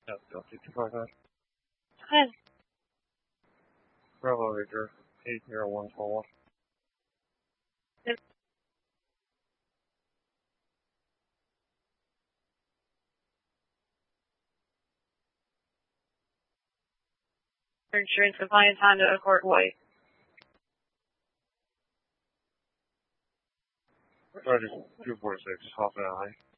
Yeah, Delta 255. Hi. Bravo Victor, 80141. Yep. Insurance compliance Honda Accord White. Roger, 246, Hoffman Alley.